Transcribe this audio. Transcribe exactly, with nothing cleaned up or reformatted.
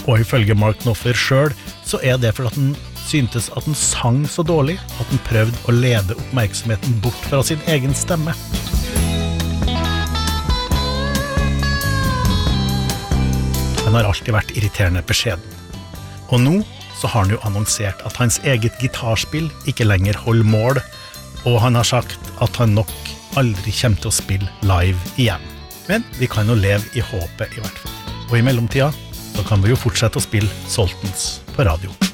Og ifølge Mark Knopfler selv, så er det fordi at han syntes at han sang så dårlig, at han prøvde å lede oppmerksomheten bort fra sin egen stemme. Han har alltid vært irriterende beskjeden. Og nå så har han jo annonsert at hans eget gitarspill ikke lenger holder mål, og han har sagt at han nok aldri kommer til å spille live igjen. Men vi kan jo leve i håpet i hvert fall. Og i mellomtida så kan vi jo fortsette å spille Sultans på radio.